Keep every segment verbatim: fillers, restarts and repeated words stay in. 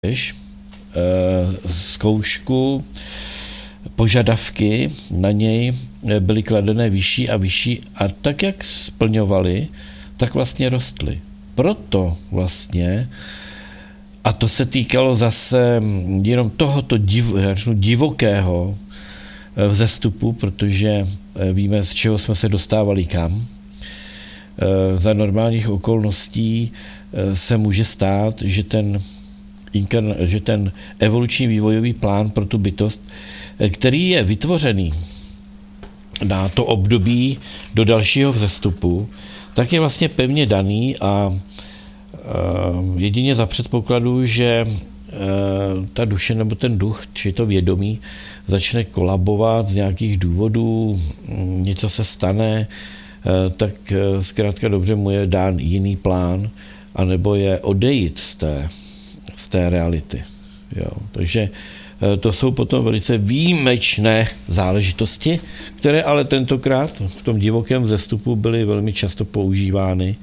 zkoušku, požadavky na něj byly kladené vyšší a vyšší a tak, jak splňovali, tak vlastně rostly. Proto vlastně, a to se týkalo zase jenom tohoto div, divokého vzestupu, protože víme, z čeho jsme se dostávali kam. Za normálních okolností se může stát, že ten, že ten evoluční vývojový plán pro tu bytost, který je vytvořený na to období do dalšího vzestupu, tak je vlastně pevně daný a jedině za předpokladu, že ta duše nebo ten duch, či to vědomí, začne kolabovat z nějakých důvodů, něco se stane, tak zkrátka dobře mu je dán jiný plán, anebo je odejít z té, z té reality. Jo. Takže to jsou potom velice výjimečné záležitosti, které ale tentokrát v tom divokém vzestupu byly velmi často používány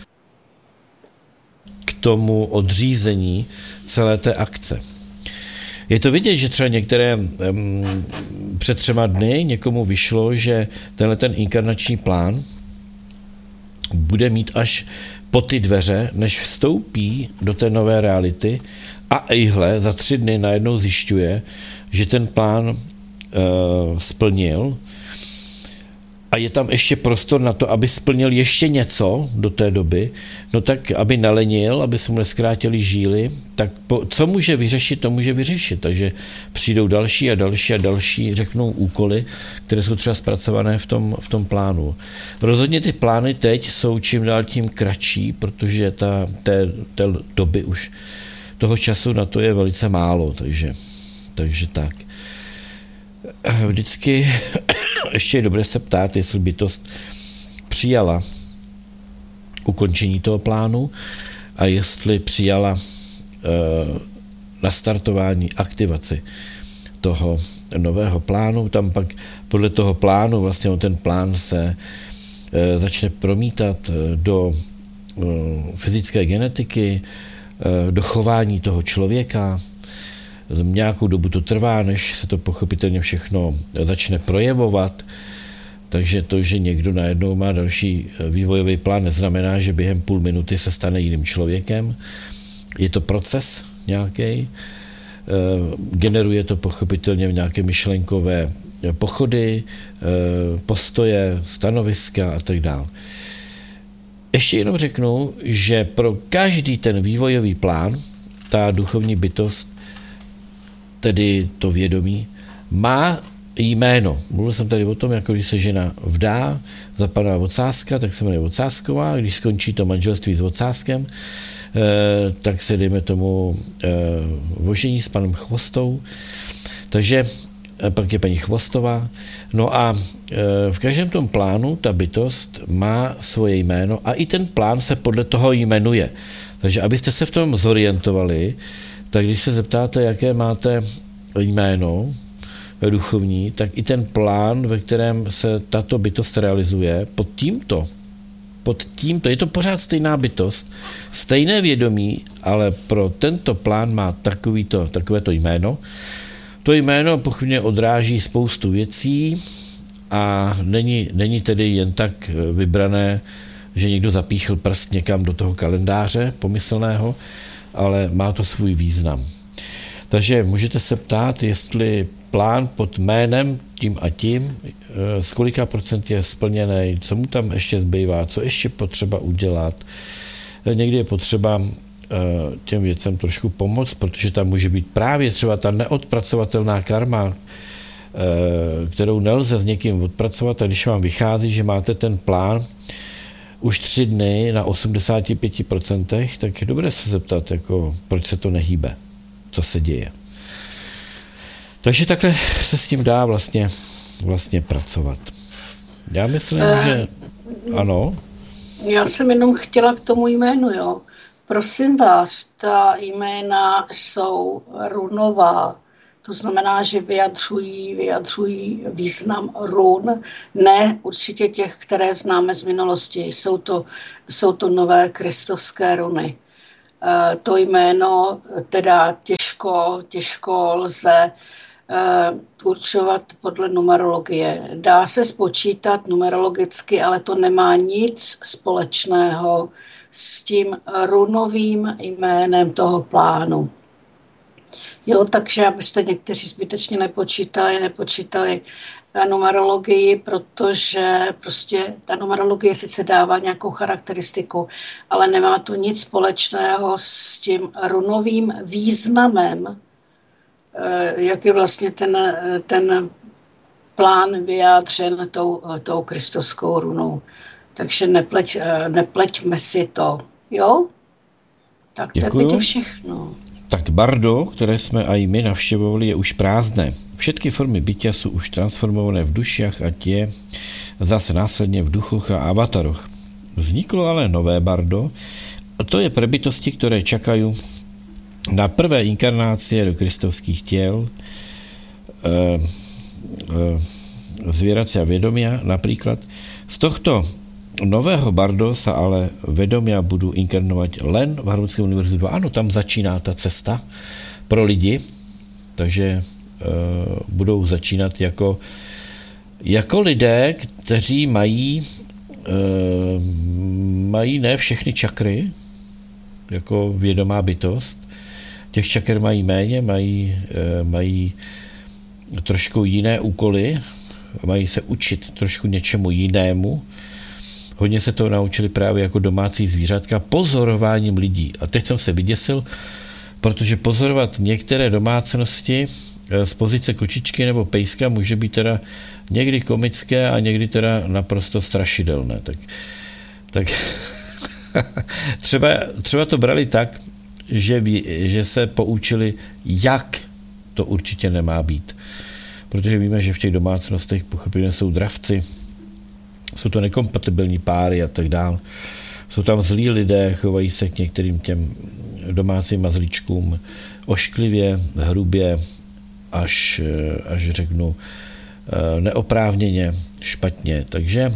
k tomu odřízení celé té akce. Je to vidět, že třeba některé um, před třema dny někomu vyšlo, že tenhle ten inkarnační plán bude mít až po ty dveře, než vstoupí do té nové reality a ejhle za tři dny najednou zjišťuje, že ten plán uh, splnil a je tam ještě prostor na to, aby splnil ještě něco do té doby, no tak aby nalenil, aby se mu neskrátili žíly, tak po, co může vyřešit, to může vyřešit. Takže přijdou další a další a další, řeknou úkoly, které jsou třeba zpracované v tom, v tom plánu. Rozhodně ty plány teď jsou čím dál tím kratší, protože ta, té, té doby už toho času na to je velice málo, takže, takže tak. Vždycky ještě je dobré se ptát, jestli bytost přijala ukončení toho plánu a jestli přijala e, nastartování, aktivaci toho nového plánu. Tam pak podle toho plánu, vlastně ten plán se e, začne promítat do e, fyzické genetiky, e, do chování toho člověka. Nějakou dobu to trvá, než se to pochopitelně všechno začne projevovat, takže to, že někdo najednou má další vývojový plán, neznamená, že během půl minuty se stane jiným člověkem. Je to proces nějaký, generuje to pochopitelně v nějaké myšlenkové pochody, postoje, stanoviska a tak dále. Ještě jenom řeknu, že pro každý ten vývojový plán ta duchovní bytost, tedy to vědomí, má jméno. Mluvil jsem tady o tom, jako když se žena vdá, zapadá ocáska, tak se jmenuje Ocásková, když skončí to manželství s ocáskem, eh, tak se dejme tomu eh, vožení s panem Chvostou, takže eh, pak je paní Chvostová. No a eh, v každém tom plánu ta bytost má svoje jméno a i ten plán se podle toho jmenuje. Takže abyste se v tom zorientovali, tak když se zeptáte, jaké máte jméno duchovní, tak i ten plán, ve kterém se tato bytost realizuje, pod tímto, pod tímto, je to pořád stejná bytost, stejné vědomí, ale pro tento plán má takovýto, takovéto jméno. To jméno pochopně odráží spoustu věcí a není, není tedy jen tak vybrané, že někdo zapíchl prst někam do toho kalendáře pomyslného, ale má to svůj význam. Takže můžete se ptát, jestli plán pod jménem tím a tím, z kolika procent je splněný, co mu tam ještě zbývá, co ještě potřeba udělat. Někdy je potřeba těm věcem trošku pomoct, protože tam může být právě třeba ta neodpracovatelná karma, kterou nelze s někým odpracovat, a když vám vychází, že máte ten plán už tři dny na osmdesát pět procent, tak je dobré se zeptat, jako, proč se to nehýbe, co se děje. Takže takhle se s tím dá vlastně, vlastně pracovat. Já myslím, uh, že ano. Já jsem jenom chtěla k tomu jménu, jo. Prosím vás, ta jména jsou runová. To znamená, že vyjadřují, vyjadřují význam run, ne určitě těch, které známe z minulosti. Jsou to, jsou to nové kristovské runy. to jméno teda těžko, těžko lze určovat podle numerologie. Dá se spočítat numerologicky, ale to nemá nic společného s tím runovým jménem toho plánu. Jo, takže abyste někteří zbytečně nepočítali, nepočítali numerologii, protože prostě ta numerologie sice dává nějakou charakteristiku, ale nemá to nic společného s tím runovým významem, jak je vlastně ten, ten plán vyjádřen tou, tou kristovskou runou. Takže nepleť, nepleťme si to, jo? Tak to je všechno. Tak Bardo, které jsme aj my navštěvovali, je už prázdné. Všetky formy bytia sú už transformované v dušiach a tie zase následne v duchoch a avataroch. Vzniklo ale nové Bardo, a to je pre bytosti, ktoré čakajú na prvé inkarnácie do kristovských tiel, e, e, zvieracia vedomia napríklad. Z tohto nového Bardo sa ale vedomia budú inkarnovať len v Harmonickém univerzu dva. Áno, tam začíná ta cesta pro lidi, takže e, budou začínat jako, jako lidé, kteří mají, e, mají ne všechny čakry, jako vědomá bytost. Těch čaker mají méně, mají, e, mají trošku jiné úkoly, mají se učit trošku něčemu jinému. Hodně se to naučili právě jako domácí zvířátka pozorováním lidí. A teď jsem se vyděsil, protože pozorovat některé domácnosti z pozice kočičky nebo pejska může být teda někdy komické a někdy teda naprosto strašidelné. Tak, tak třeba, třeba to brali tak, že, že se poučili, jak to určitě nemá být. Protože víme, že v těch domácnostech pochopitelně jsou dravci, jsou to nekompatibilní páry a tak dále. Jsou tam zlí lidé, chovají se k některým těm domácím mazlíčkům ošklivě, hrubě, až, až řeknu neoprávněně, špatně. Takže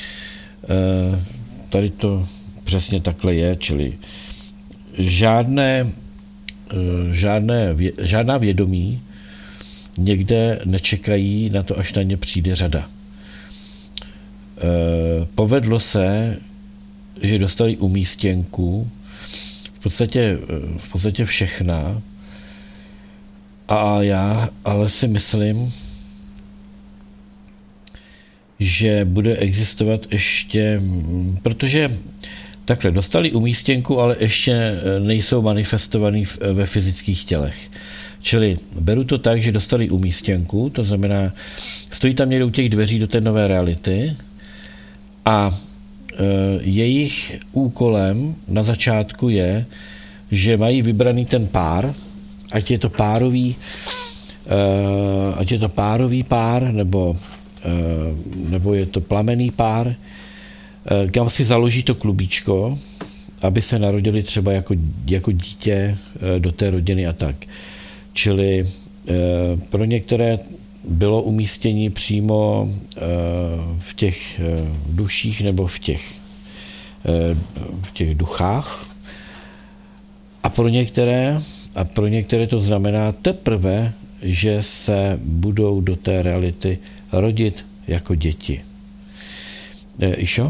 tady to přesně takhle je, čili žádné, žádné, žádná vědomí někde nečekají na to, až na ně přijde řada. Povedlo se, že dostali umístěnku v podstatě, v podstatě všechna a já ale si myslím, že bude existovat ještě, protože takhle, dostali umístěnku, ale ještě nejsou manifestovaný ve fyzických tělech. Čili beru to tak, že dostali umístěnku, to znamená, stojí tam někde u těch dveří do té nové reality a e, jejich úkolem na začátku je, že mají vybraný ten pár, ať je to párový, e, ať je to párový pár, nebo, e, nebo je to plamenný pár, e, kam si založí to klubíčko, aby se narodili třeba jako, jako dítě e, do té rodiny a tak. Čili e, pro některé bylo umístění přímo e, v těch e, duších nebo v těch, e, v těch duchách a pro některé a pro některé to znamená teprve, že se budou do té reality rodit jako děti. E, Išo?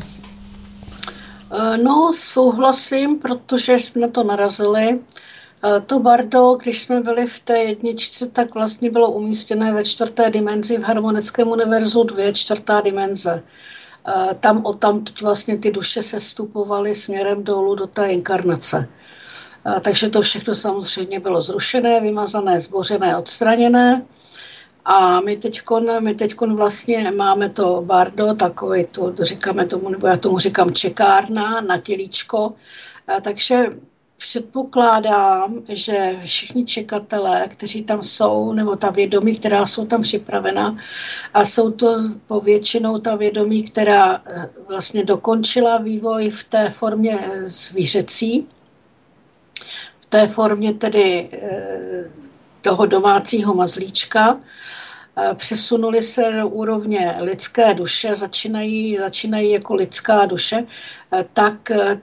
No, souhlasím, protože jsme to narazili. To Bardo, když jsme byli v té jedničce, tak vlastně bylo umístěné ve čtvrté dimenzi v Harmonickém univerzu dvě, čtvrtá dimenze. Tam o tam vlastně ty duše se stupovaly směrem dolů do té inkarnace. Takže to všechno samozřejmě bylo zrušené, vymazané, zbořené, odstraněné. A my teďkon, my teďkon vlastně máme to Bardo, takový to říkáme tomu, nebo já tomu říkám čekárna na tělíčko. Takže předpokládám, že všichni čekatelé, kteří tam jsou, nebo ta vědomí, která jsou tam připravena, a jsou to povětšinou ta vědomí, která vlastně dokončila vývoj v té formě zvířecí, v té formě tedy toho domácího mazlíčka, přesunuli se do úrovně lidské duše, začínají, začínají jako lidská duše, tak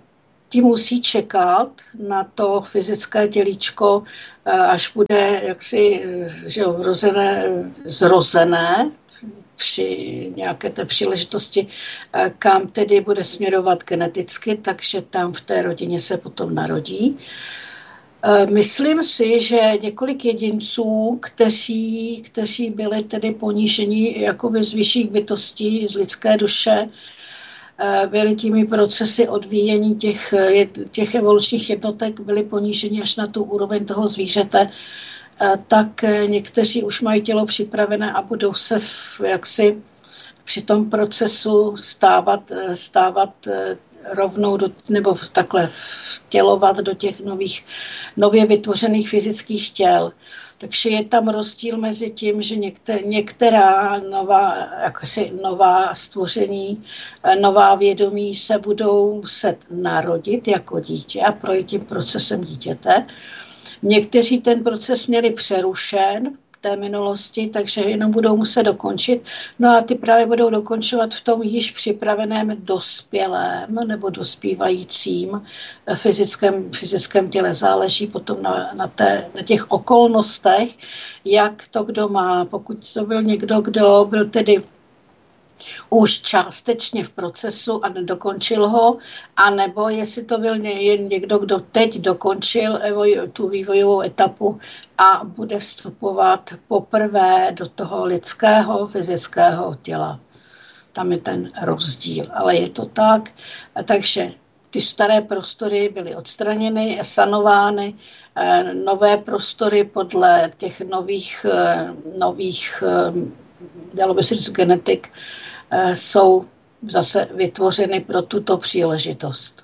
ti musí čekat na to fyzické tělíčko, až bude jaksi, že jo, vrozené, zrozené při nějaké té příležitosti, kam tedy bude směrovat geneticky, takže tam v té rodině se potom narodí. Myslím si, že několik jedinců, kteří, kteří byli tedy poníženi jakoby z vyšších bytostí, z lidské duše, byly těmi procesy odvíjení těch, těch evolučních jednotek, byly poníženi až na tu úroveň toho zvířete, tak někteří už mají tělo připravené a budou se v, jaksi při tom procesu stávat, stávat rovnou do, nebo takhle vtělovat do těch nových, nově vytvořených fyzických těl. Takže je tam rozdíl mezi tím, že některá, některá nová, jakosi nová stvoření, nová vědomí se budou muset narodit jako dítě a projít tím procesem dítěte. Někteří ten proces měli přerušen v té minulosti, takže jenom budou muset dokončit. No a ty právě budou dokončovat v tom již připraveném dospělém nebo dospívajícím fyzickém, fyzickém těle. Záleží potom na, na, té, na těch okolnostech, jak to kdo má. Pokud to byl někdo, kdo byl tedy už částečně v procesu a nedokončil ho, anebo jestli to byl jen někdo, kdo teď dokončil tu vývojovou etapu a bude vstupovat poprvé do toho lidského fyzického těla. Tam je ten rozdíl, ale je to tak. Takže ty staré prostory byly odstraněny, sanovány, nové prostory podle těch nových, nových dalo by se říct genetik, jsou zase vytvořeny pro tuto příležitost.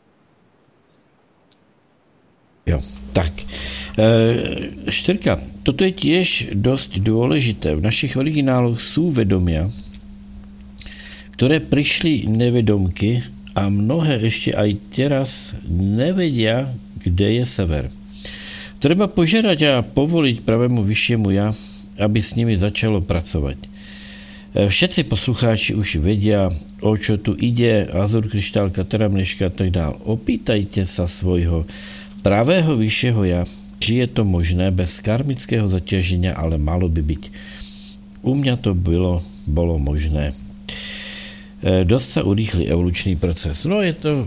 Jo, tak. Štyrka, toto je tiež dosť dôležité. V našich origináloch sú vedomia, ktoré prišli nevedomky a mnohé ešte aj teraz nevedia, kde je sever. Treba požiadať a povoliť pravému vyššiemu ja, aby s nimi začalo pracovať. Všetci poslucháči už vedia, o čo tu ide, Azur, kryštálka, teramneška a tak dál. Opýtajte sa svojho pravého vyššieho ja, či je to možné bez karmického zaťaženia, ale malo by byť. U mňa to bylo, bolo možné. Dosť sa urýchli evolučný proces. No je to,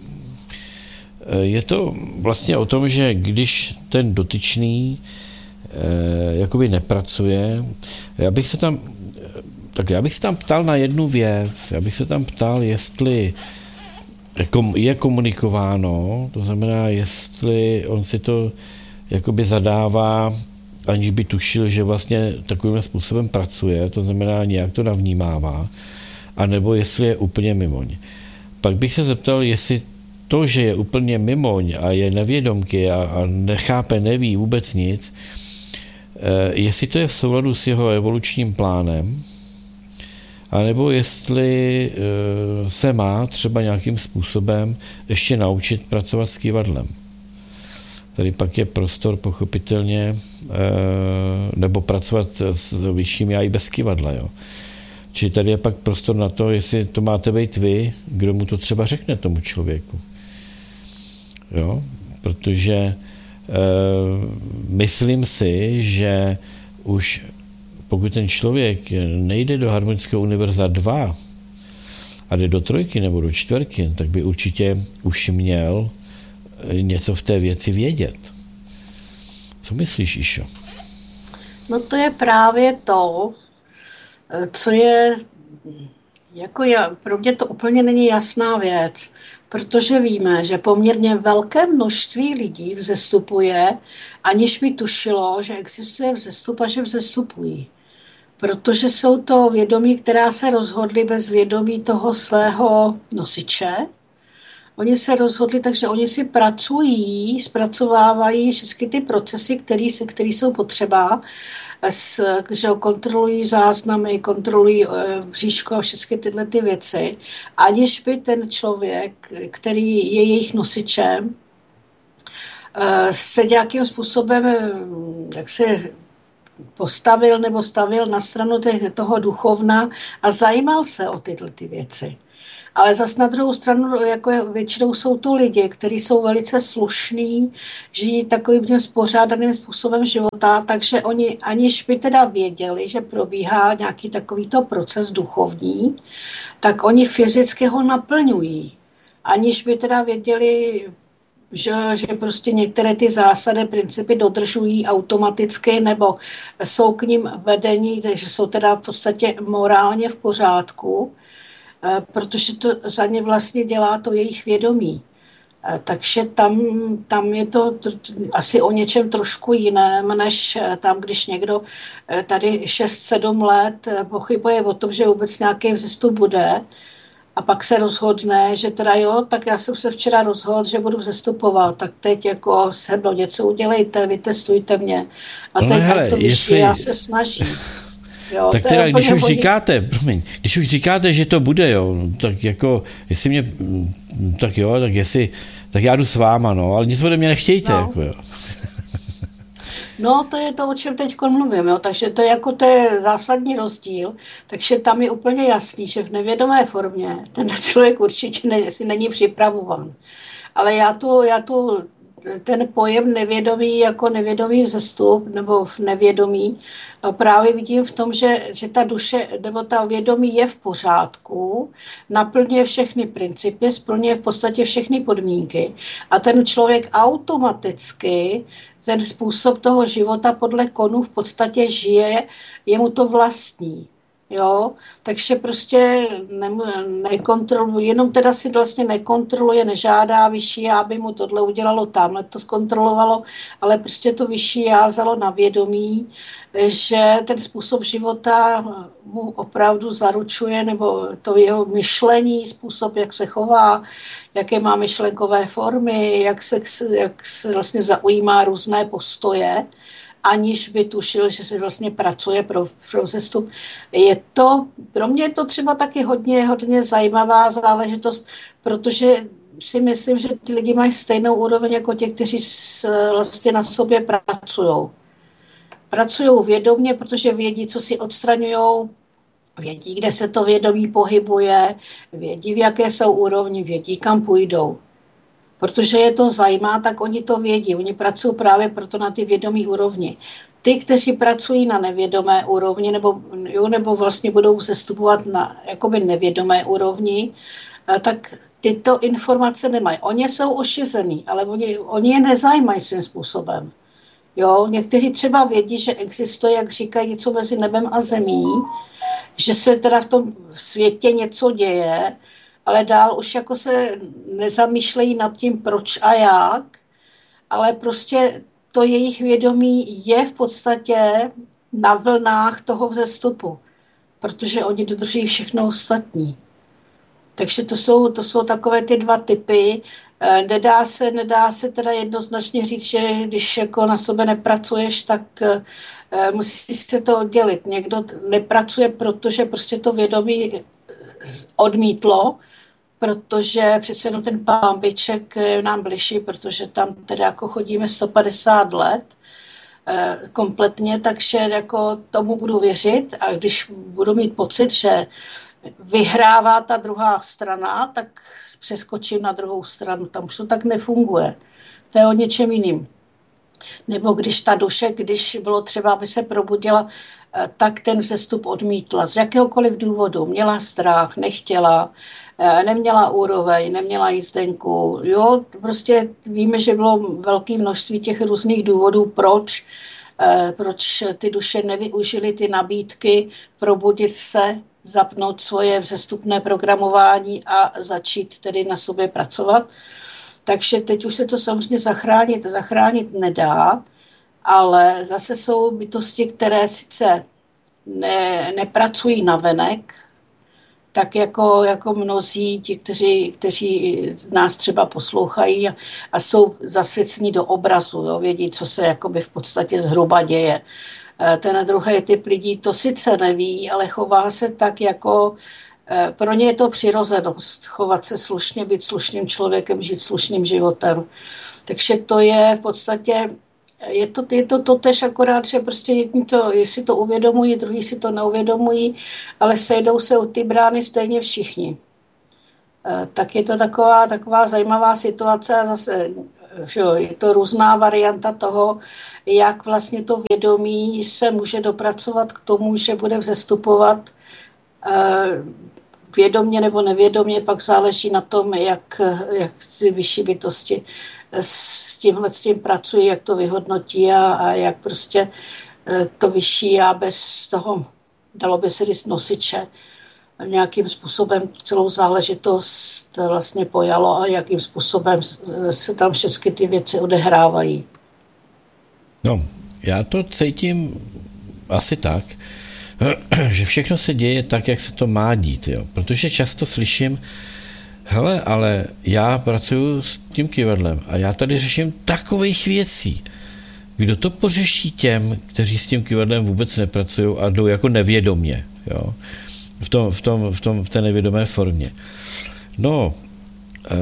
je to vlastně o tom, že když ten dotyčný jakoby nepracuje. Já bych se tam tak já bych se tam ptal na jednu věc. Já bych se tam ptal, jestli je komunikováno, to znamená, jestli on si to jakoby zadává, aniž by tušil, že vlastně takovým způsobem pracuje, to znamená, nějak to navnímává, anebo jestli je úplně mimoň. Pak bych se zeptal, jestli to, že je úplně mimoň a je nevědomky a, a nechápe, neví vůbec nic, jestli to je v souladu s jeho evolučním plánem, anebo jestli se má třeba nějakým způsobem ještě naučit pracovat s kývadlem. Tady pak je prostor pochopitelně, nebo pracovat s vyšším já i bez kývadla. Jo. Čili tady je pak prostor na to, jestli to máte být vy, kdo mu to třeba řekne tomu člověku. Jo, protože myslím si, že už pokud ten člověk nejde do harmonického univerza dva a jde do trojky nebo do čtvrky, tak by určitě už měl něco v té věci vědět. Co myslíš, Išo? No to je právě to, co je, jako já, pro mě to úplně není jasná věc, protože víme, že poměrně velké množství lidí vzestupuje, aniž by tušilo, že existuje vzestup a že vzestupují. Protože jsou to vědomí, která se rozhodly bez vědomí toho svého nosiče. Oni se rozhodli, takže oni si pracují, zpracovávají všechny ty procesy, které jsou potřeba, s, že kontrolují záznamy, kontrolují bříško a všechny tyhle ty věci, aniž by ten člověk, který je jejich nosičem, se nějakým způsobem jak se postavil nebo stavil na stranu toho duchovna a zajímal se o tyhle ty věci. Ale zas na druhou stranu, jako většinou jsou to lidi, kteří jsou velice slušní, žijí takovým spořádaným způsobem života, takže oni aniž by teda věděli, že probíhá nějaký takovýto proces duchovní, tak oni fyzicky ho naplňují. Aniž by teda věděli, že, že prostě některé ty zásady, principy dodržují automaticky nebo jsou k ním vedení, takže jsou teda v podstatě morálně v pořádku, protože to za ně vlastně dělá to jejich vědomí. Takže tam, tam je to asi o něčem trošku jiném, než tam, když někdo tady šest sedm let pochybuje o tom, že vůbec nějaký vzestup bude, a pak se rozhodne, že teda jo, tak já jsem se včera rozhodl, že budu vzestupovat, tak teď jako sedlo něco udělejte, vytestujte mě. A no teď hele, to vyšší, jestli... já se snažím. Jo, tak teda, když už hodně... říkáte, promiň, když už říkáte, že to bude, jo, tak jako, jestli mě, tak jo, tak jestli, tak já jdu s váma, no, ale nic ode mě nechtějte, no. Jako jo. No, to je to, o čem teď mluvím, jo. Takže to je jako to je zásadní rozdíl, takže tam je úplně jasný, že v nevědomé formě ten člověk určitě ne, si není připravován. Ale já tu, já tu ten pojem nevědomí jako nevědomý vzestup nebo v nevědomí právě vidím v tom, že, že ta duše nebo ta vědomí je v pořádku, naplňuje všechny principy, splňuje v podstatě všechny podmínky a ten člověk automaticky ten způsob toho života podle konů v podstatě žije, je mu to vlastní. Jo? Takže prostě ne, nekontroluje, jenom teda si vlastně nekontroluje, nežádá vyšší já, aby mu tohle udělalo, tamhle to zkontrolovalo, ale prostě to vyšší já vzalo na vědomí, že ten způsob života mu opravdu zaručuje, nebo to jeho myšlení, způsob, jak se chová, jaké má myšlenkové formy, jak se, jak se vlastně zaujímá různé postoje, aniž by tušil, že se vlastně pracuje pro, pro vzestup. Je to, pro mě je to třeba taky hodně, hodně zajímavá záležitost, protože si myslím, že ty lidi mají stejnou úroveň jako ti, kteří vlastně na sobě pracují. Pracují vědomě, protože vědí, co si odstraňují, vědí, kde se to vědomí pohybuje, vědí, v jaké jsou úrovni, vědí, kam půjdou. Protože je to zajímá, tak oni to vědí. Oni pracují právě proto na ty vědomí úrovni. Ty, kteří pracují na nevědomé úrovni, nebo, jo, nebo vlastně budou vzestupovat na jakoby nevědomé úrovni, tak tyto informace nemají. Oni jsou ošizený, ale oni, oni je nezajímají svým způsobem. Jo, někteří třeba vědí, že existuje, jak říkají, něco mezi nebem a zemí, že se teda v tom světě něco děje, ale dál už jako se nezamýšlejí nad tím, proč a jak, ale prostě to jejich vědomí je v podstatě na vlnách toho vzestupu, protože oni dodržují všechno ostatní. Takže to jsou, to jsou takové ty dva typy. Nedá se, nedá se teda jednoznačně říct, že když jako na sobě nepracuješ, tak musí se to oddělit. Někdo nepracuje, protože prostě to vědomí odmítlo, protože přece jenom ten pánbiček nám bližší, protože tam teda jako chodíme sto padesát let eh, kompletně, takže jako tomu budu věřit a když budu mít pocit, že vyhrává ta druhá strana, tak přeskočím na druhou stranu. Tam už to tak nefunguje. To je o něčem jiným. Nebo když ta duše, když bylo třeba, aby se probudila, tak ten vzestup odmítla. Z jakéhokoliv důvodu. Měla strach, nechtěla, neměla úroveň, neměla jízdenku. Jo, prostě víme, že bylo velké množství těch různých důvodů, proč, proč ty duše nevyužily ty nabídky probudit se, zapnout svoje vzestupné programování a začít tedy na sobě pracovat. Takže teď už se to samozřejmě zachránit, zachránit nedá, ale zase jsou bytosti, které sice ne, nepracují navenek, tak jako, jako mnozí ti, kteří, kteří nás třeba poslouchají a, a jsou zasvěcení do obrazu, jo, vědí, co se jakoby v podstatě zhruba děje. Ten druhý typ lidí to sice neví, ale chová se tak jako, pro ně je to přirozenost, chovat se slušně, být slušným člověkem, žít slušným životem. Takže to je v podstatě, je to, je to totéž akorát, že prostě jedni to, jestli to uvědomují, druhý si to neuvědomují, ale sejdou se u ty brány stejně všichni. tak je to taková, taková zajímavá situace a zase že jo, je to různá varianta toho, jak vlastně to vědomí se může dopracovat k tomu, že bude vzestupovat vědomě nebo nevědomě, pak záleží na tom, jak, jak ty vyšší bytosti s tímhle s tím pracují, jak to vyhodnotí a, a jak prostě to vyšší já bez toho, dalo by se říct, nosiče, nějakým způsobem celou záležitost vlastně pojalo a jakým způsobem se tam všechny ty věci odehrávají. No, já to cítím asi tak, že všechno se děje tak, jak se to má dít, jo. Protože často slyším, hele, ale já pracuji s tím kyvadlem a já tady řeším takových věcí. Kdo to pořeší těm, kteří s tím kyvadlem vůbec nepracují a jdou jako nevědomě, jo. V, tom, v, tom, v, tom, v té nevědomé formě. No, e,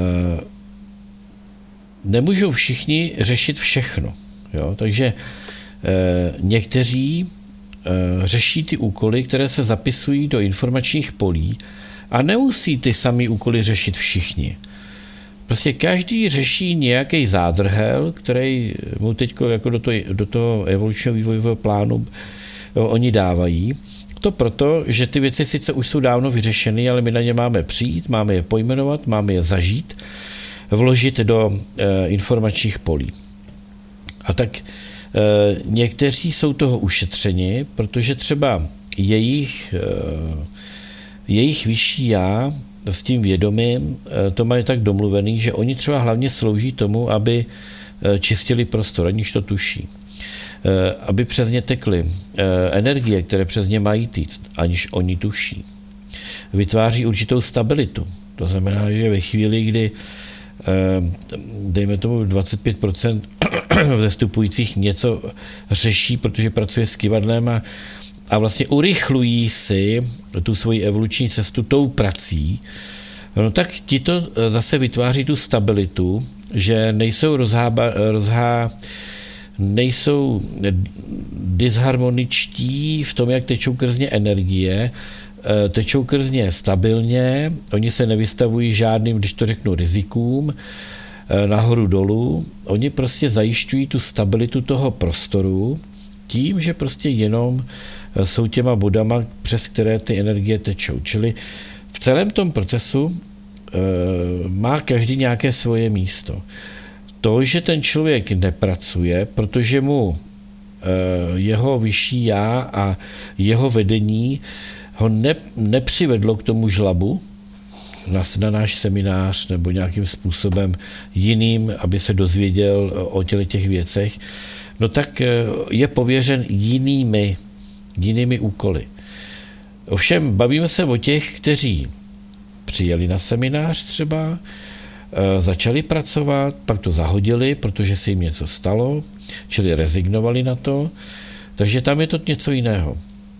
nemůžou všichni řešit všechno, jo. Takže e, někteří e, řeší ty úkoly, které se zapisují do informačních polí a nemusí ty samý úkoly řešit všichni. Prostě každý řeší nějaký zádrhel, který mu teď jako do toho, do toho evolučního vývojového plánu jo, oni dávají. To proto, že ty věci sice už jsou dávno vyřešeny, ale my na ně máme přijít, máme je pojmenovat, máme je zažít, vložit do e, informačních polí. A tak e, někteří jsou toho ušetřeni, protože třeba jejich, e, jejich vyšší já s tím vědomím e, to mají tak domluvený, že oni třeba hlavně slouží tomu, aby e, čistili prostor, aniž to tuší. Aby přes ně tekly energie, které přes ně mají týct, aniž oni tuší. Vytváří určitou stabilitu. To znamená, že ve chvíli, kdy dejme tomu dvacet pět procent vzestupujících něco řeší, protože pracuje s kyvadlem a, a vlastně urychlují si tu svoji evoluční cestu tou prací, no tak ti to zase vytváří tu stabilitu, že nejsou rozhába, rozhá nejsou disharmoničtí v tom, jak tečou krzně energie, tečou krzně stabilně, oni se nevystavují žádným, když to řeknu, rizikům, nahoru dolů, oni prostě zajišťují tu stabilitu toho prostoru tím, že prostě jenom jsou těma bodama, přes které ty energie tečou. Čili v celém tom procesu má každý nějaké svoje místo. To, že ten člověk nepracuje, protože mu jeho vyšší já a jeho vedení ho ne, nepřivedlo k tomu žlabu na, na náš seminář nebo nějakým způsobem jiným, aby se dozvěděl o těle těch věcech, no tak je pověřen jinými, jinými úkoly. Ovšem bavíme se o těch, kteří přijeli na seminář třeba, začali pracovat, pak to zahodili, protože se jim něco stalo, čili rezignovali na to, takže tam je to něco jiného.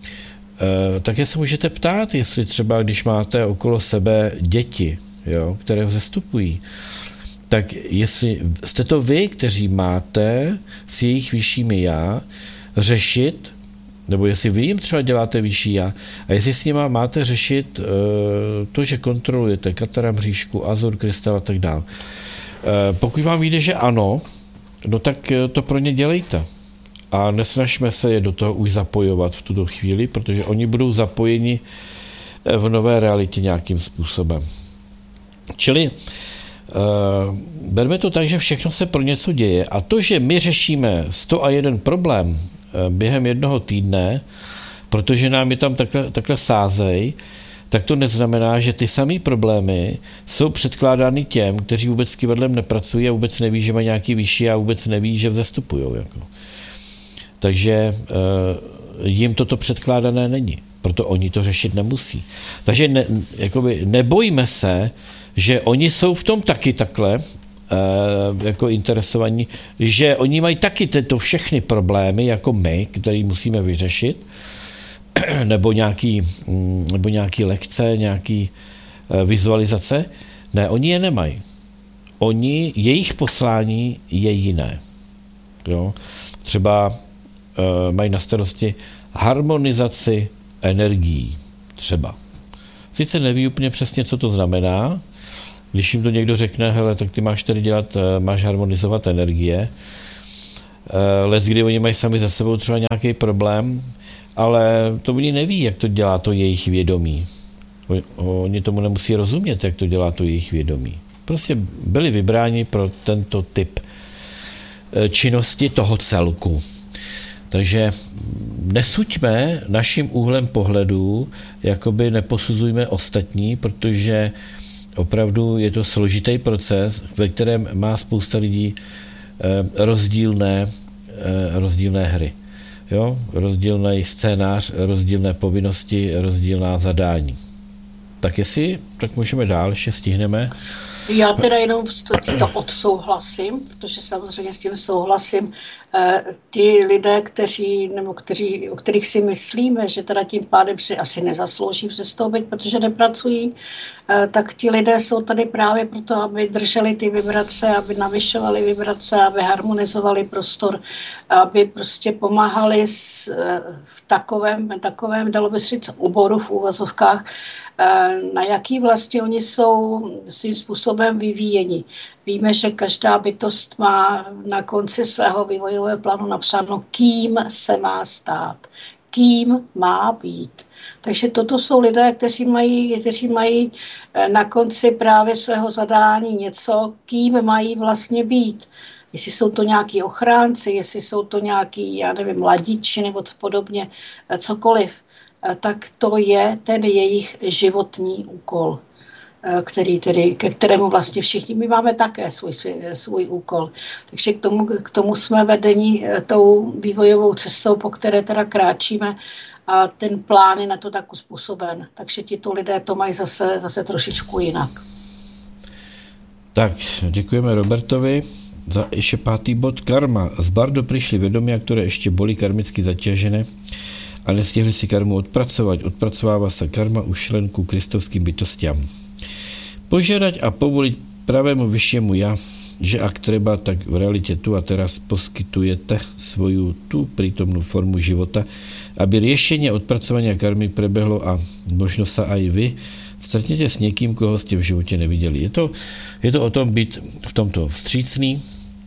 Také se můžete ptát, jestli třeba, když máte okolo sebe děti, jo, které vzestupují, tak jestli jste to vy, kteří máte s jejich vyššími já řešit, nebo jestli vy jim třeba děláte vyšší já, a jestli s nima máte řešit uh, to, že kontrolujete katara, mřížku, azur, krystal a tak dále. Uh, pokud vám vyjde, že ano, no tak to pro ně dělejte. A nesnažme se je do toho už zapojovat v tuto chvíli, protože oni budou zapojeni v nové realitě nějakým způsobem. Čili uh, berme to tak, že všechno se pro něco děje a to, že my řešíme sto a jeden problém během jednoho týdne, protože nám je tam takhle, takhle sázej, tak to neznamená, že ty samé problémy jsou předkládány těm, kteří vůbec s kyvadlem nepracují a vůbec neví, že mají nějaký vyšší a vůbec neví, že vzestupujou. Jako. Takže uh, jim toto předkládané není. Proto oni to řešit nemusí. Takže ne, jakoby nebojme se, že oni jsou v tom taky takhle, jako interesovaní, že oni mají taky tyto všechny problémy, jako my, které musíme vyřešit, nebo nějaký, nebo nějaký lekce, nějaký vizualizace. Ne, oni je nemají. Oni, jejich poslání je jiné. Jo? Třeba uh, mají na starosti harmonizaci energií. Třeba. Sice neví úplně přesně, co to znamená, když jim to někdo řekne, hele, tak ty máš tady dělat, máš harmonizovat energie, les, kdy oni mají sami za sebou třeba nějaký problém, ale to oni neví, jak to dělá to jejich vědomí. Oni tomu nemusí rozumět, jak to dělá to jejich vědomí. Prostě byli vybráni pro tento typ činnosti toho celku. Takže nesuďme naším úhlem pohledu, jakoby neposuzujme ostatní, protože opravdu je to složitý proces, ve kterém má spousta lidí rozdílné, rozdílné hry. Jo? Rozdílný scénář, rozdílné povinnosti, rozdílná zadání. Tak jestli, tak můžeme dál, ještě stihneme. Já teda jenom to odsouhlasím, protože samozřejmě s tím souhlasím. Ty lidé, kteří, nebo kteří, o kterých si myslíme, že teda tím pádem si asi nezaslouží přestoupit, protože nepracují, tak ti lidé jsou tady právě proto, aby drželi ty vibrace, aby navyšovali vibrace, aby harmonizovali prostor, aby prostě pomáhali s, v takovém, takovém, dalo by se říct, oboru v úvazovkách, na jaký vlastně oni jsou svým způsobem vyvíjeni. Víme, že každá bytost má na konci svého vývojového plánu napsáno, kým se má stát, kým má být. Takže toto jsou lidé, kteří mají, kteří mají na konci právě svého zadání něco, kým mají vlastně být. Jestli jsou to nějaký ochránci, jestli jsou to nějaký, já nevím, mladiči nebo podobně, cokoliv, tak to je ten jejich životní úkol, který tedy, ke kterému vlastně všichni, my máme také svůj, svůj, svůj úkol. Takže k tomu, k tomu jsme vedeni tou vývojovou cestou, po které teda kráčíme, a ten plán je na to tak uspůsoben. Takže tito lidé to mají zase, zase trošičku jinak. Tak, děkujeme Robertovi za ještě pátý bod. Karma. Z bardo přišli vědomia, které ještě boli karmicky zaťažené a nestihli si karmu odpracovat. Odpracovává se karma u členku kristovským bytostiam. Požiadať a povoliť pravému vyššiemu ja, že ak treba, tak v realite tu a teraz poskytujete svoju tu prítomnú formu života, aby riešenie odpracovania karmy prebehlo a možno sa aj vy stretnete s niekým, koho ste v živote nevideli. Je to, je to o tom byť v tomto vstřícný. E,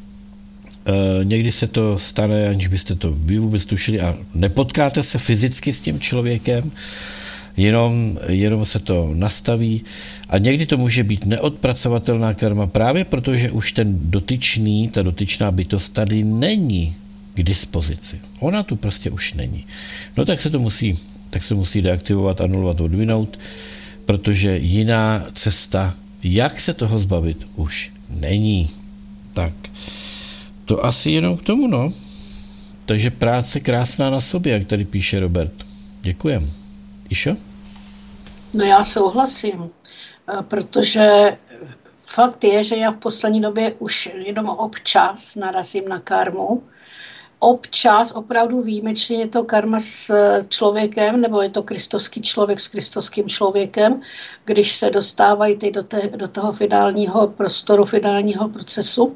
někdy se to stane, aniž byste to vy vůbec tušili a nepotkáte se fyzicky s tím člověkem, Jenom, jenom se to nastaví a někdy to může být neodpracovatelná karma právě protože už ten dotyčný, ta dotyčná bytost tady není k dispozici. Ona tu prostě už není. No tak se to musí, tak se musí deaktivovat, anulovat, odvinout, protože jiná cesta, jak se toho zbavit, už není. Tak to asi jenom k tomu, no. Takže práce krásná na sobě, jak tady píše Robert. Děkujem. Išo? No já souhlasím, protože fakt je, že já v poslední době už jenom občas narazím na karmu. Občas, opravdu výjimečně je to karma s člověkem, nebo je to kristovský člověk s kristovským člověkem, když se dostávají ty do, te, do toho finálního prostoru, finálního procesu,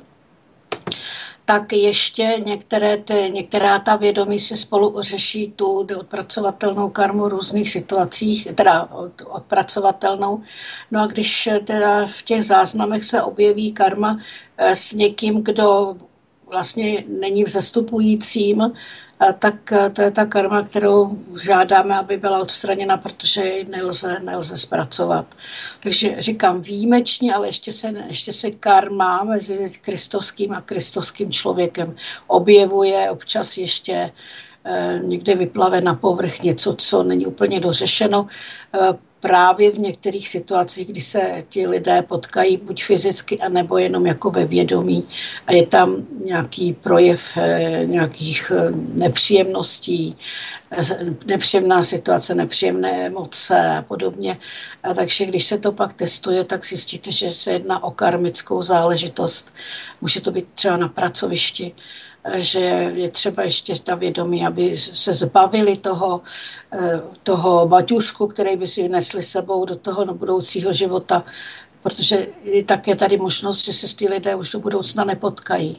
tak ještě některé ty, některá ta vědomí si spolu řeší tu odpracovatelnou karmu v různých situacích, teda odpracovatelnou. No a když teda v těch záznamech se objeví karma s někým, kdo vlastně není vzestupujícím, tak to je ta karma, kterou žádáme, aby byla odstraněna, protože ji nelze, nelze zpracovat. Takže říkám výjimečně, ale ještě se, ještě se karma mezi kristovským a kristovským člověkem objevuje, občas ještě eh, někde vyplave na povrch něco, co není úplně dořešeno. Eh, právě v některých situacích, kdy se ti lidé potkají buď fyzicky, anebo jenom jako ve vědomí a je tam nějaký projev nějakých nepříjemností, nepříjemná situace, nepříjemné emoce a podobně. A takže když se to pak testuje, tak zjistíte, že se jedná o karmickou záležitost. Může to být třeba na pracovišti, že je třeba ještě ta vědomí, aby se zbavili toho, toho baťušku, který by si nesli sebou do toho do budoucího života, protože tak je tady možnost, že se s ty lidé už do budoucna nepotkají.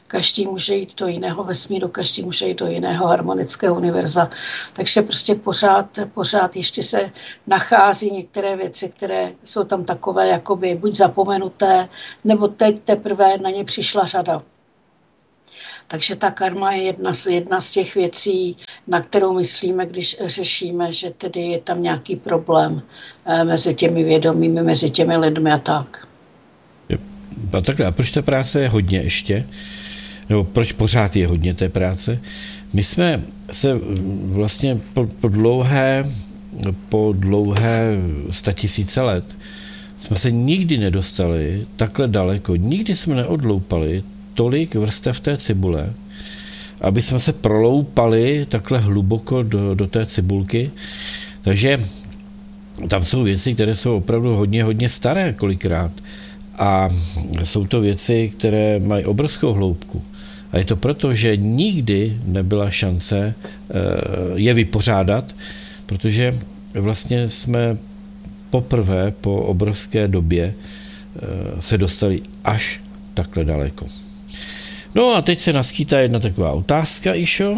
každý může jít do jiného vesmíru, každý může jít do jiného harmonického univerza. Takže prostě pořád, pořád ještě se nachází některé věci, které jsou tam takové jakoby buď zapomenuté, nebo teď teprve na ně přišla řada. Takže ta karma je jedna z, jedna z těch věcí, na kterou myslíme, když řešíme, že tedy je tam nějaký problém mezi těmi vědomími, mezi těmi lidmi a tak. A takhle, a proč ta práce je hodně ještě? Nebo proč pořád je hodně té práce? My jsme se vlastně po, po dlouhé, po dlouhé statisíce let jsme se nikdy nedostali takhle daleko, nikdy jsme neodloupali tolik vrstev té cibule, aby jsme se proloupali takhle hluboko do, do té cibulky. Takže tam jsou věci, které jsou opravdu hodně, hodně staré kolikrát. A jsou to věci, které mají obrovskou hloubku. A je to proto, že nikdy nebyla šance je vypořádat, protože vlastně jsme poprvé po obrovské době se dostali až takhle daleko. No a teď se naskýtá jedna taková otázka, Išo.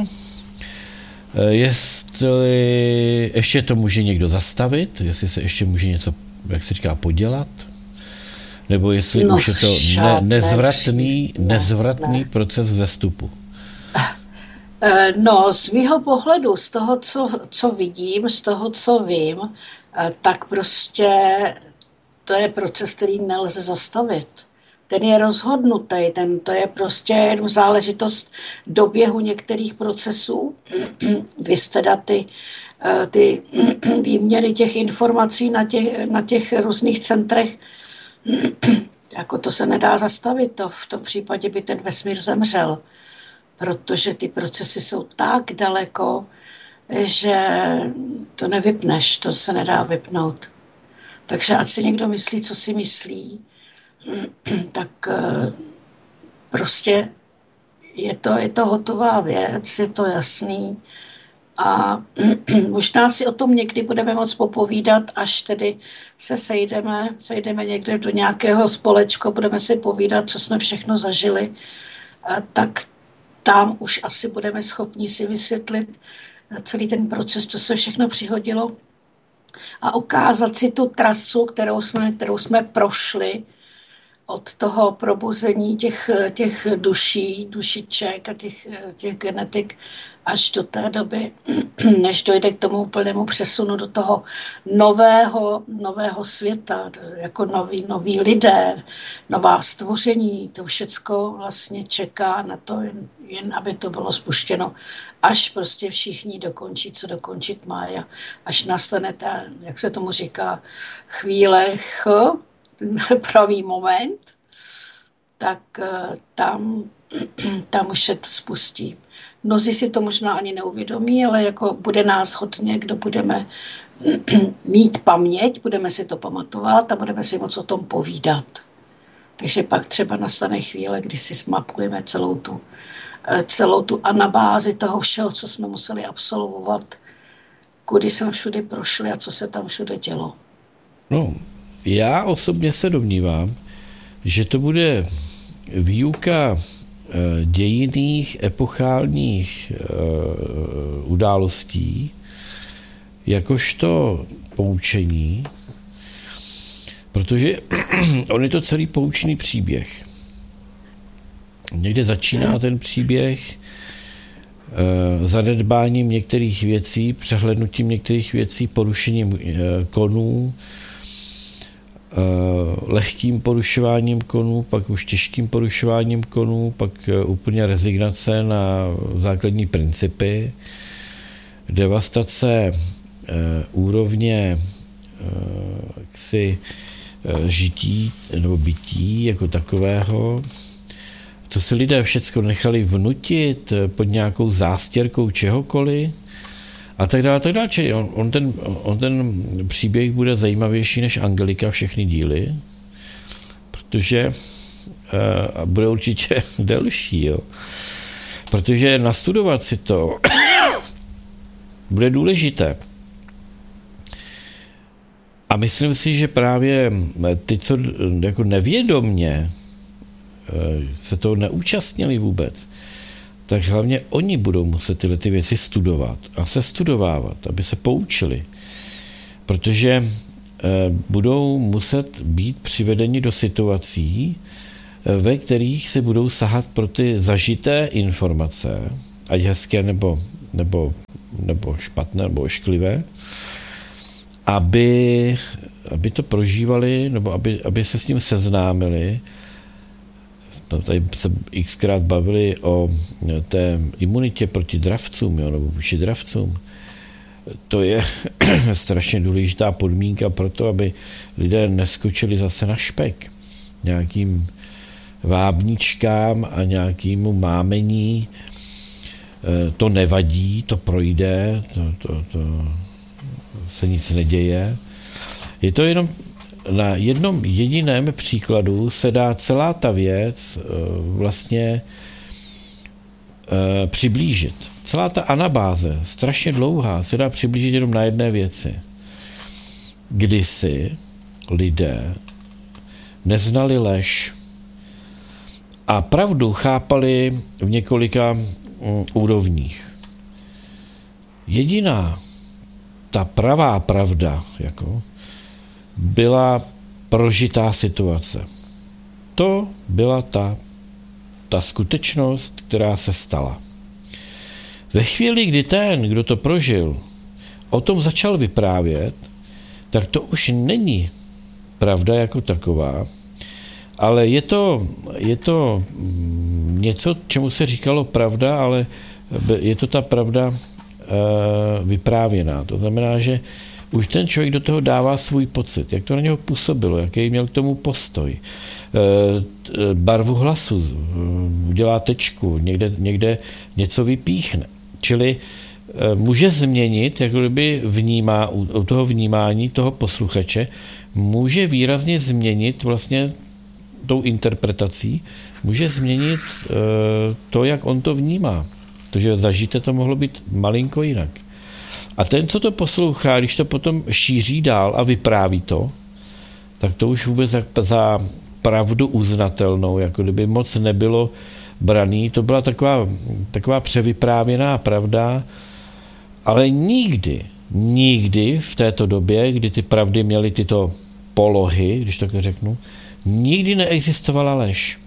Jestli ještě to může někdo zastavit, jestli se ještě může něco, jak se říká, podělat, nebo jestli no, už je to ne, nezvratný, ne, nezvratný ne. proces vzestupu. No, z mýho pohledu, z toho, co, co vidím, z toho, co vím, tak prostě to je proces, který nelze zastavit. Ten je rozhodnutý, ten, to je prostě jenom záležitost doběhu některých procesů. Vy jste teda ty, ty výměny těch informací na těch, na těch různých centrech, jako to se nedá zastavit, to v tom případě by ten vesmír zemřel, protože ty procesy jsou tak daleko, že to nevypneš, to se nedá vypnout. Takže ať si někdo myslí, co si myslí, tak prostě je to, je to hotová věc, je to jasný a možná si o tom někdy budeme moc popovídat, až tedy se sejdeme, sejdeme někde do nějakého společka, budeme si povídat, co jsme všechno zažili, tak tam už asi budeme schopni si vysvětlit celý ten proces, co se všechno přihodilo a ukázat si tu trasu, kterou jsme, kterou jsme prošli od toho probuzení těch, těch duší, dušiček a těch, těch genetik až do té doby, než dojde k tomu úplnému přesunu do toho nového, nového světa, jako noví, noví lidé, nová stvoření, to všecko vlastně čeká na to, jen, jen aby to bylo spuštěno, až prostě všichni dokončí, co dokončit má, a až nastane ta, jak se tomu říká, chvíle, ch, ten pravý moment, tak tam, tam už se to spustí. Mnozí si to možná ani neuvědomí, ale jako bude nás hodně, kdo budeme mít paměť, budeme si to pamatovat a budeme si moc o tom povídat. Takže pak třeba nastane chvíle, kdy si zmapujeme celou tu, celou tu anabázi toho všeho, co jsme museli absolvovat, kudy jsme všude prošli a co se tam všude dělo. No, já osobně se domnívám, že to bude výuka dějinných, epochálních uh, událostí, jakožto poučení, protože on je to celý poučný příběh. Někde začíná ten příběh uh, zanedbáním některých věcí, přehlednutím některých věcí, porušením uh, konů, lehkým porušováním konů, pak už těžkým porušováním konů, pak úplně rezignace na základní principy, devastace úrovně jaksi žití nebo bytí jako takového, co si lidé všecko nechali vnutit pod nějakou zástěrkou čehokoliv, a tak dále, tak dále. Čili on, on, ten, on ten příběh bude zajímavější než Angelika všechny díly, protože uh, bude určitě delší, jo. Protože nastudovat si to bude důležité. A myslím si, že právě ty, co jako nevědomně se toho neúčastnili vůbec, tak hlavně oni budou muset tyhle ty věci studovat a se studovávat, aby se poučili. Protože budou muset být přivedeni do situací, ve kterých si budou sahat pro ty zažité informace, ať hezké nebo, nebo, nebo špatné, nebo ošklivé, aby, aby to prožívali, nebo aby, aby se s tím seznámili. Tady se xkrát bavili o té imunitě proti dravcům, jo, nebo vůči dravcům. To je strašně důležitá podmínka pro to, aby lidé neskočili zase na špek nějakým vábničkám a nějakému mámení. To nevadí, to projde, to, to, to se nic neděje. Je to jenom na jednom jediném příkladu se dá celá ta věc vlastně přiblížit. Celá ta anabáze, strašně dlouhá, se dá přiblížit jenom na jedné věci. Kdysi lidé neznali lež a pravdu chápali v několika mm, úrovních. Jediná, ta pravá pravda, jako, byla prožitá situace. To byla ta, ta skutečnost, která se stala. Ve chvíli, kdy ten, kdo to prožil, o tom začal vyprávět, tak to už není pravda jako taková, ale je to, je to něco, čemu se říkalo pravda, ale je to ta pravda vyprávěná. To znamená, že už ten člověk do toho dává svůj pocit, jak to na něho působilo, jaký měl k tomu postoj, barvu hlasu, udělá tečku, někde, někde něco vypíchne. Čili může změnit, jako kdyby vnímá, u toho vnímání toho posluchače, může výrazně změnit vlastně tou interpretací, může změnit to, jak on to vnímá. Protože zažité to mohlo být malinko jinak. A ten, co to poslouchá, když to potom šíří dál a vypráví to, tak to už vůbec za, za pravdu uznatelnou, jako kdyby moc nebylo braný. To byla taková, taková převyprávěná pravda, ale nikdy, nikdy v této době, kdy ty pravdy měly tyto polohy, když tak řeknu, nikdy neexistovala lež.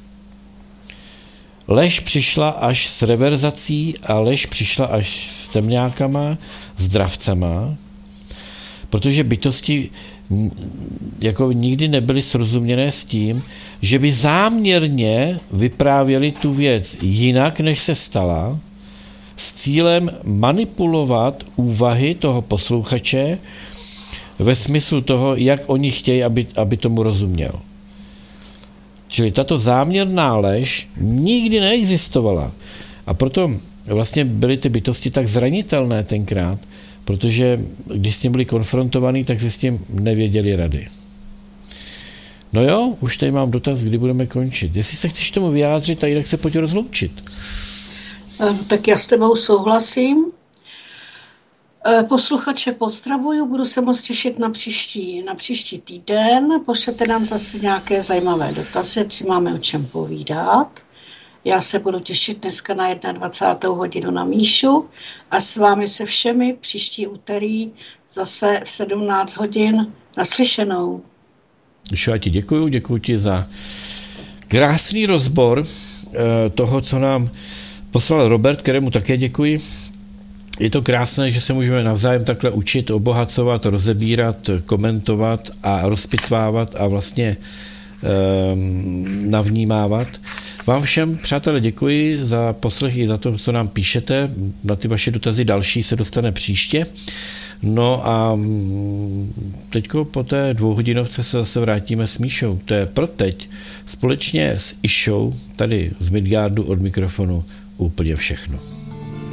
Lež přišla až s reverzací a lež přišla až s temňákama, s dravcema, protože bytosti jako nikdy nebyly srozuměné s tím, že by záměrně vyprávěli tu věc jinak, než se stala, s cílem manipulovat úvahy toho posluchače ve smyslu toho, jak oni chtějí, aby, aby tomu rozuměl. Čili tato záměrná lež nikdy neexistovala. A proto vlastně byly ty bytosti tak zranitelné tenkrát, protože když s tím byli konfrontovaní, tak si s tím nevěděli rady. No jo, už tady mám dotaz, kdy budeme končit. Jestli se chceš tomu vyjádřit, a jinak se pojď rozloučit. Tak já s tebou souhlasím. Posluchače pozdravuju, budu se moc těšit na příští, na příští týden. Pošlete nám zase nějaké zajímavé dotazy, ať si máme o čem povídat. Já se budu těšit dneska na dvacátou první hodinu na Míšu a s vámi se všemi příští úterý zase v sedmnáct hodin naslyšenou. Já ti děkuju, děkuju ti za krásný rozbor toho, co nám poslal Robert, kterému také děkuji. Je to krásné, že se můžeme navzájem takhle učit, obohacovat, rozebírat, komentovat a rozpitvávat a vlastně um, navnímávat. Vám všem, přátelé, děkuji za poslech i za to, co nám píšete. Na ty vaše dotazy další se dostane příště. No a teďko po té dvouhodinovce se zase vrátíme s Míšou. To je pro teď společně s Išou tady z Midgardu od mikrofonu úplně všechno.